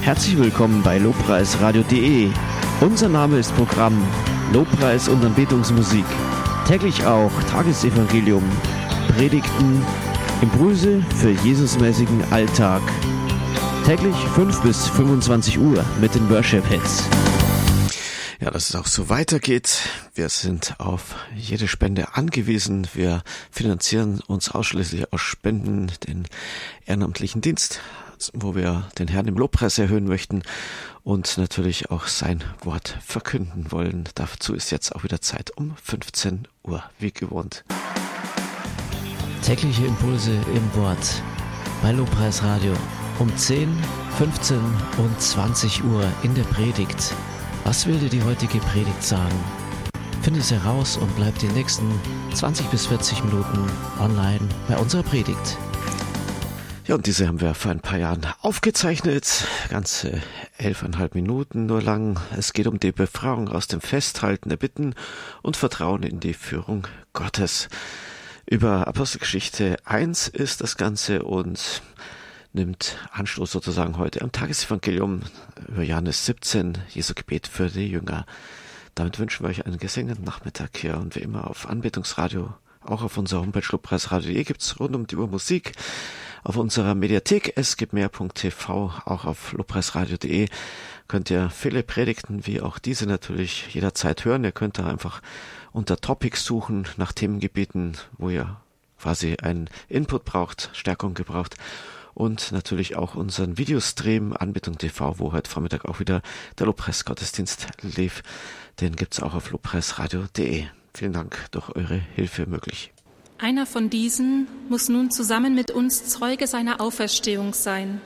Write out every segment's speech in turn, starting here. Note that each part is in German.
Herzlich willkommen bei lobpreisradio.de. Unser Name ist Programm Lobpreis und Anbetungsmusik. Täglich auch Tagesevangelium, Predigten, Impulse für Jesusmäßigen Alltag. Täglich 5 bis 25 Uhr mit den Worship-Hits. Ja, dass es auch so weitergeht. Wir sind auf jede Spende angewiesen. Wir finanzieren uns ausschließlich aus Spenden den ehrenamtlichen Dienst, wo wir den Herrn im Lobpreis erhöhen möchten und natürlich auch sein Wort verkünden wollen. Dazu ist jetzt auch wieder Zeit um 15 Uhr, wie gewohnt. Tägliche Impulse im Wort bei Lobpreisradio um 10, 15 und 20 Uhr in der Predigt. Was will dir die heutige Predigt sagen? Finde es heraus und bleib die nächsten 20 bis 40 Minuten online bei unserer Predigt. Ja, und diese haben wir vor ein paar Jahren aufgezeichnet. Ganze 11,5 Minuten nur lang. Es geht um die Befreiung aus dem Festhalten der Bitten und Vertrauen in die Führung Gottes. Über Apostelgeschichte 1 ist das Ganze und nimmt Anstoß sozusagen heute am Tagesevangelium über Johannes 17, Jesu Gebet für die Jünger. Damit wünschen wir euch einen gesegneten Nachmittag hier und wie immer auf Anbetungsradio, auch auf unserer Homepage lobpreisradio.de gibt's rund um die Uhr Musik. Auf unserer Mediathek esgibtmehr.tv, auch auf lobpreisradio.de könnt ihr viele Predigten wie auch diese natürlich jederzeit hören. Ihr könnt da einfach unter Topics suchen nach Themengebieten, wo ihr quasi einen Input braucht, Stärkung gebraucht. Und natürlich auch unseren Videostream Anbetung TV, wo heute Vormittag auch wieder der Lobpreisgottesdienst lief. Den gibt's auch auf lobpreisradio.de. Vielen Dank, durch eure Hilfe möglich. Einer von diesen muss nun zusammen mit uns Zeuge seiner Auferstehung sein.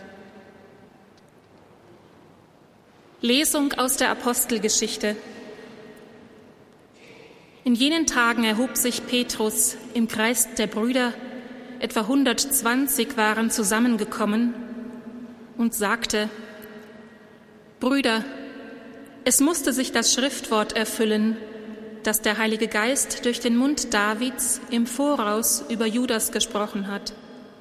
Lesung aus der Apostelgeschichte. In jenen Tagen erhob sich Petrus im Kreis der Brüder, etwa 120 waren zusammengekommen, und sagte: Brüder, es musste sich das Schriftwort erfüllen, das der Heilige Geist durch den Mund Davids im Voraus über Judas gesprochen hat.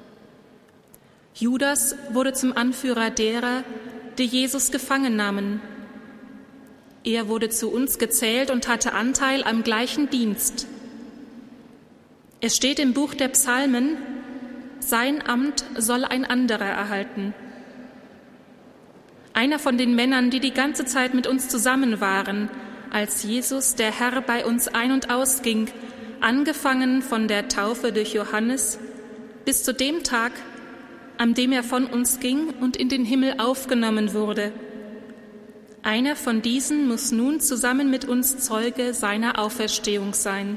Judas wurde zum Anführer derer, die Jesus gefangen nahmen. Er wurde zu uns gezählt und hatte Anteil am gleichen Dienst. Es steht im Buch der Psalmen: Sein Amt soll ein anderer erhalten. Einer von den Männern, die die ganze Zeit mit uns zusammen waren, als Jesus, der Herr, bei uns ein- und ausging, angefangen von der Taufe durch Johannes bis zu dem Tag, an dem er von uns ging und in den Himmel aufgenommen wurde. Einer von diesen muss nun zusammen mit uns Zeuge seiner Auferstehung sein.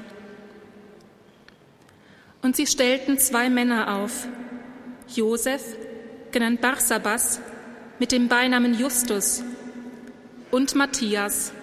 Und sie stellten 2 Männer auf, Josef, genannt Barsabas, mit dem Beinamen Justus, und Matthias.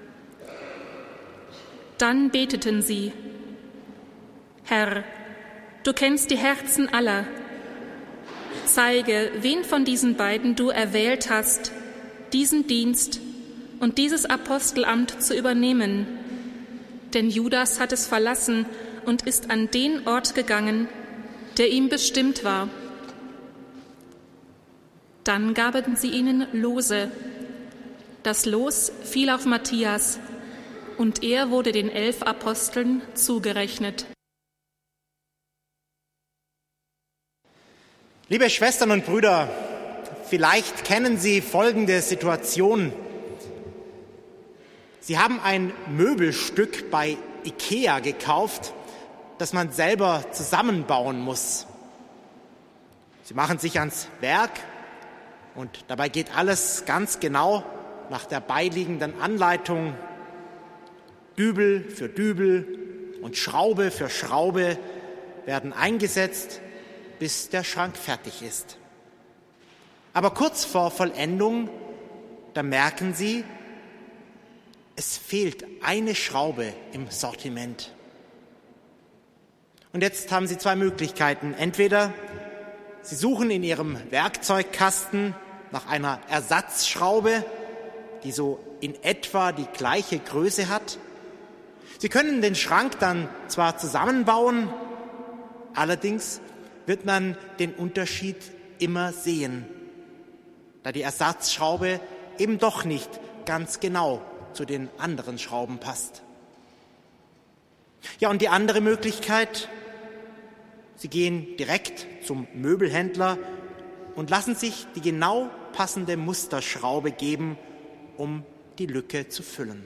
Dann beteten sie: Herr, du kennst die Herzen aller. Zeige, wen von diesen beiden du erwählt hast, diesen Dienst und dieses Apostelamt zu übernehmen. Denn Judas hat es verlassen und ist an den Ort gegangen, der ihm bestimmt war. Dann gaben sie ihnen Lose. Das Los fiel auf Matthias, und er wurde den 11 Aposteln zugerechnet. Liebe Schwestern und Brüder, vielleicht kennen Sie folgende Situation. Sie haben ein Möbelstück bei IKEA gekauft, das man selber zusammenbauen muss. Sie machen sich ans Werk und dabei geht alles ganz genau nach der beiliegenden Anleitung. Dübel für Dübel und Schraube für Schraube werden eingesetzt, bis der Schrank fertig ist. Aber kurz vor Vollendung, da merken Sie, es fehlt eine Schraube im Sortiment. Und jetzt haben Sie 2 Möglichkeiten. Entweder Sie suchen in Ihrem Werkzeugkasten nach einer Ersatzschraube, die so in etwa die gleiche Größe hat. Sie können den Schrank dann zwar zusammenbauen, allerdings wird man den Unterschied immer sehen. da die Ersatzschraube eben doch nicht ganz genau zu den anderen Schrauben passt. Ja, und die andere Möglichkeit, sie gehen direkt zum Möbelhändler und lassen sich die genau passende Musterschraube geben, um die Lücke zu füllen.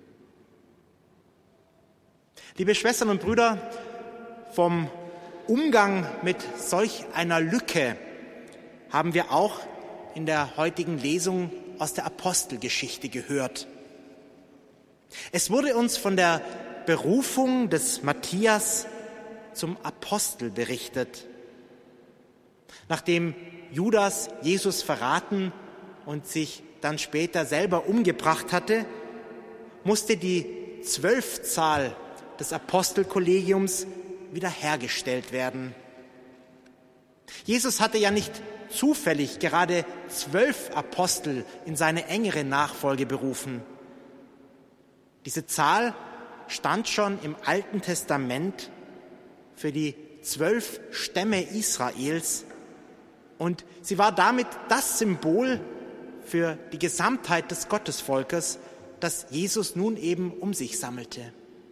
Liebe Schwestern und Brüder, vom Umgang mit solch einer Lücke haben wir auch in der heutigen Lesung aus der Apostelgeschichte gehört. Es wurde uns von der Berufung des Matthias zum Apostel berichtet. Nachdem Judas Jesus verraten und sich dann später selber umgebracht hatte, musste die 12-Zahl des Apostelkollegiums wiederhergestellt werden. Jesus hatte ja nicht zufällig gerade 12 Apostel in seine engere Nachfolge berufen. Diese Zahl stand schon im Alten Testament für die 12 Stämme Israels und sie war damit das Symbol für die Gesamtheit des Gottesvolkes, das Jesus nun eben um sich sammelte.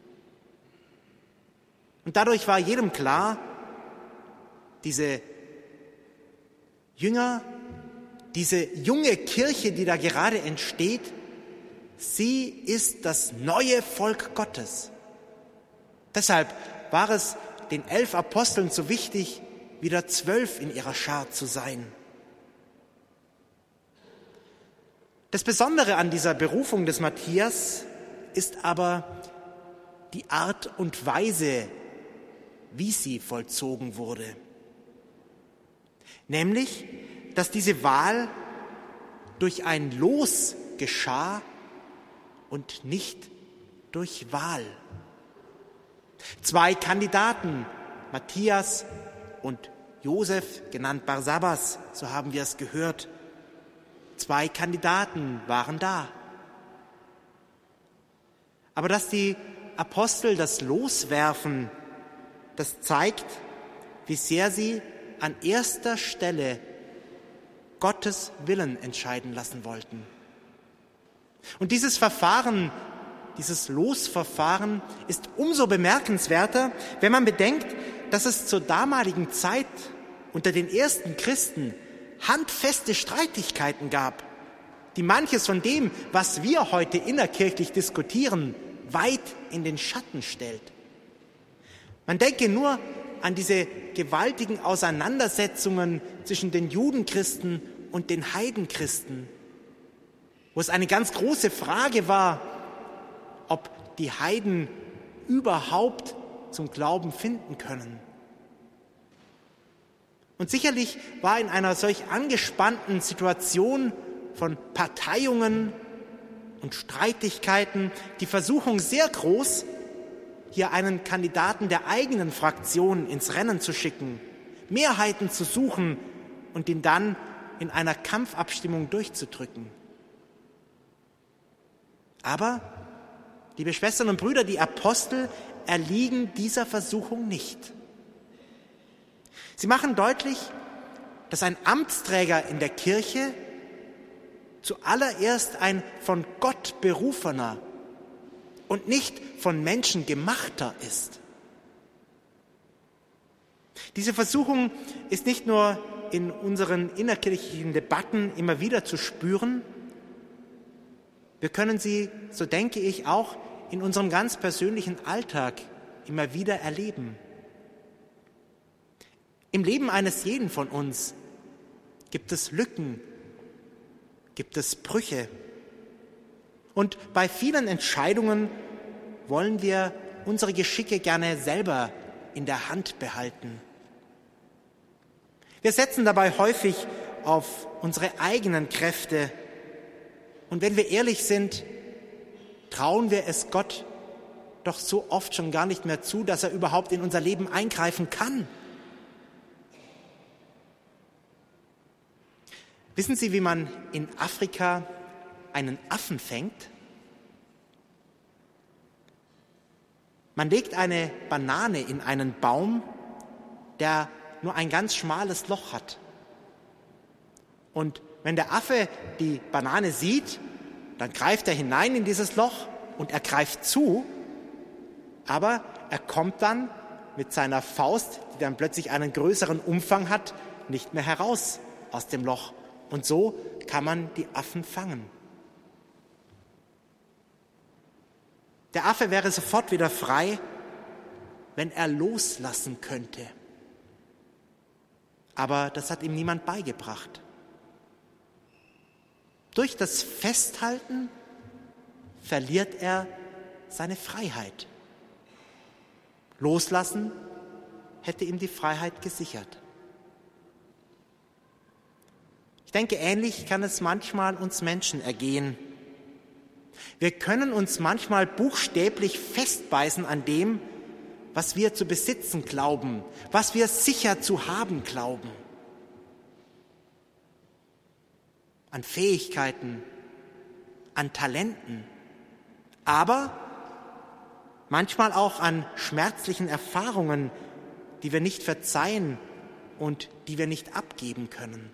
Und dadurch war jedem klar, diese Jünger, diese junge Kirche, die da gerade entsteht, sie ist das neue Volk Gottes. Deshalb war es den 11 Aposteln so wichtig, wieder 12 in ihrer Schar zu sein. Das Besondere an dieser Berufung des Matthias ist aber die Art und Weise, wie sie vollzogen wurde. Nämlich, dass diese Wahl durch ein Los geschah und nicht durch Wahl. 2 Kandidaten, Matthias und Josef, genannt Barsabas, so haben wir es gehört. 2 Kandidaten waren da. Aber dass die Apostel das Los werfen, das zeigt, wie sehr sie an erster Stelle Gottes Willen entscheiden lassen wollten. Und dieses Verfahren, dieses Losverfahren ist umso bemerkenswerter, wenn man bedenkt, dass es zur damaligen Zeit unter den ersten Christen handfeste Streitigkeiten gab, die manches von dem, was wir heute innerkirchlich diskutieren, weit in den Schatten stellt. Man denke nur an diese gewaltigen Auseinandersetzungen zwischen den Judenchristen und den Heidenchristen, wo es eine ganz große Frage war, ob die Heiden überhaupt zum Glauben finden können. Und sicherlich war in einer solch angespannten Situation von Parteiungen und Streitigkeiten die Versuchung sehr groß, hier einen Kandidaten der eigenen Fraktion ins Rennen zu schicken, Mehrheiten zu suchen und ihn dann in einer Kampfabstimmung durchzudrücken. Aber, liebe Schwestern und Brüder, die Apostel erliegen dieser Versuchung nicht. Sie machen deutlich, dass ein Amtsträger in der Kirche zuallererst ein von Gott berufener und nicht von Menschen gemachter ist. Diese Versuchung ist nicht nur in unseren innerkirchlichen Debatten immer wieder zu spüren, wir können sie, so denke ich, auch in unserem ganz persönlichen Alltag immer wieder erleben. Im Leben eines jeden von uns gibt es Lücken, gibt es Brüche. Und bei vielen Entscheidungen wollen wir unsere Geschicke gerne selber in der Hand behalten. Wir setzen dabei häufig auf unsere eigenen Kräfte. Und wenn wir ehrlich sind, trauen wir es Gott doch so oft schon gar nicht mehr zu, dass er überhaupt in unser Leben eingreifen kann. Wissen Sie, wie man in Afrika einen Affen fängt? Man legt eine Banane in einen Baum, der nur ein ganz schmales Loch hat. Und wenn der Affe die Banane sieht, dann greift er hinein in dieses Loch und er greift zu, aber er kommt dann mit seiner Faust, die dann plötzlich einen größeren Umfang hat, nicht mehr heraus aus dem Loch. Und so kann man die Affen fangen. Der Affe wäre sofort wieder frei, wenn er loslassen könnte. Aber das hat ihm niemand beigebracht. Durch das Festhalten verliert er seine Freiheit. Loslassen hätte ihm die Freiheit gesichert. Ich denke, ähnlich kann es manchmal uns Menschen ergehen. Wir können uns manchmal buchstäblich festbeißen an dem, was wir zu besitzen glauben, was wir sicher zu haben glauben. An Fähigkeiten, an Talenten, aber manchmal auch an schmerzlichen Erfahrungen, die wir nicht verzeihen und die wir nicht abgeben können.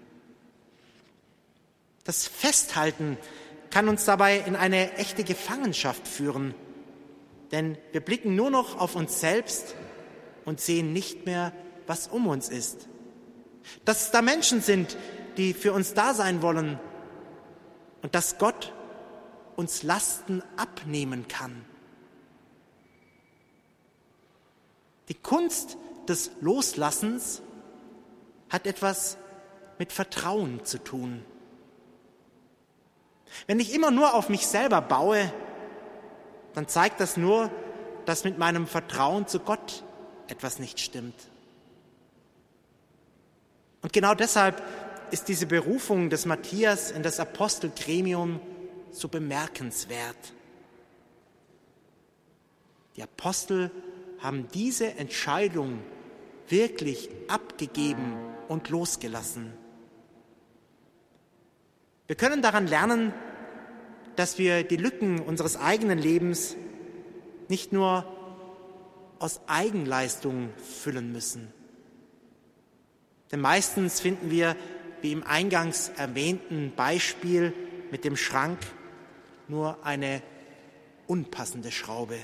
Das Festhalten kann uns dabei in eine echte Gefangenschaft führen, denn wir blicken nur noch auf uns selbst und sehen nicht mehr, was um uns ist. Dass es da Menschen sind, die für uns da sein wollen und dass Gott uns Lasten abnehmen kann. Die Kunst des Loslassens hat etwas mit Vertrauen zu tun. Wenn ich immer nur auf mich selber baue, dann zeigt das nur, dass mit meinem Vertrauen zu Gott etwas nicht stimmt. Und genau deshalb ist diese Berufung des Matthias in das Apostelgremium so bemerkenswert. Die Apostel haben diese Entscheidung wirklich abgegeben und losgelassen. Wir können daran lernen, dass wir die Lücken unseres eigenen Lebens nicht nur aus Eigenleistung füllen müssen. Denn meistens finden wir, wie im eingangs erwähnten Beispiel mit dem Schrank, nur eine unpassende Schraube.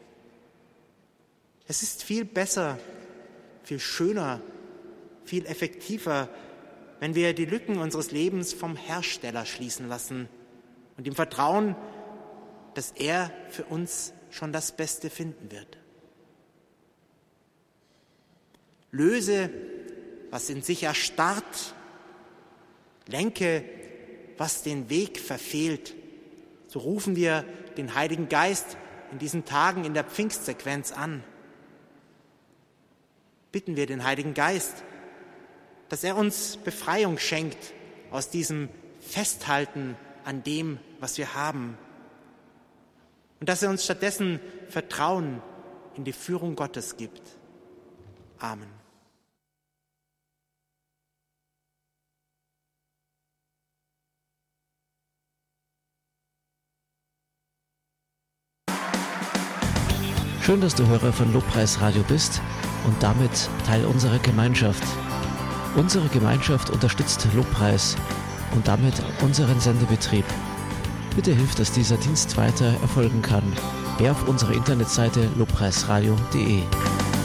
Es ist viel besser, viel schöner, viel effektiver, wenn wir die Lücken unseres Lebens vom Hersteller schließen lassen und ihm vertrauen, dass er für uns schon das Beste finden wird. Löse, was in sich erstarrt, lenke, was den Weg verfehlt. So rufen wir den Heiligen Geist in diesen Tagen in der Pfingstsequenz an. Bitten wir den Heiligen Geist, dass er uns Befreiung schenkt aus diesem Festhalten an dem, was wir haben. Und dass er uns stattdessen Vertrauen in die Führung Gottes gibt. Amen. Schön, dass du Hörer von Lobpreis Radio bist und damit Teil unserer Gemeinschaft. Unsere Gemeinschaft unterstützt Lobpreis und damit unseren Sendebetrieb. Bitte hilf, dass dieser Dienst weiter erfolgen kann. Geh auf unsere Internetseite lobpreisradio.de.